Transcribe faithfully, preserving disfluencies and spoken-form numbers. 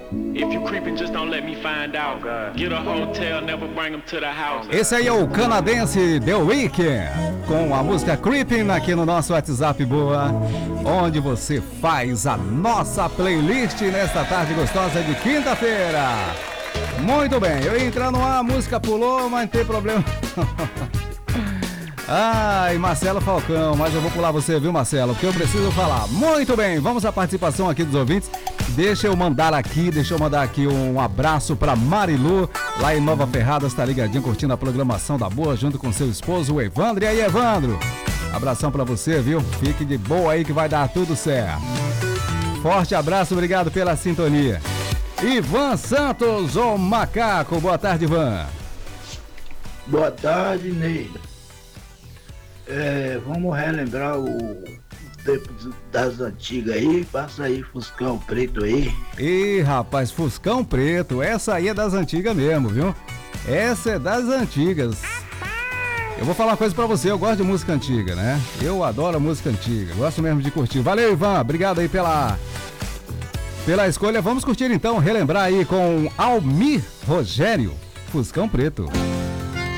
If you creeping, just don't let me find out. Get a hotel, never bring them to the house. Esse aí é o canadense The Weeknd, com a música Creeping aqui no nosso WhatsApp Boa, onde você faz a nossa playlist nesta tarde gostosa de quinta-feira. Muito bem, eu ia entrar no ar, a música pulou, mas não tem problema. Ai, Marcelo Falcão, mas eu vou pular você, viu, Marcelo? Porque eu preciso falar. Muito bem, vamos à participação aqui dos ouvintes. Deixa eu mandar aqui, deixa eu mandar aqui um abraço pra Marilu, lá em Nova Ferradas, tá ligadinho, curtindo a programação da Boa, junto com seu esposo, o Evandro. E aí, Evandro? Abração pra você, viu? Fique de boa aí que vai dar tudo certo. Forte abraço, obrigado pela sintonia. Ivan Santos, o Macaco. Boa tarde, Ivan. Boa tarde, Ney. É, vamos relembrar o tempo das antigas aí. Passa aí, Fuscão Preto aí. Ih, rapaz, Fuscão Preto. Essa aí é das antigas mesmo, viu? Essa é das antigas. Eu vou falar uma coisa pra você, eu gosto de música antiga, né? Eu adoro música antiga, gosto mesmo de curtir. Valeu, Ivan, obrigado aí pela, pela escolha. Vamos curtir então, relembrar aí com Almir Rogério, Fuscão Preto.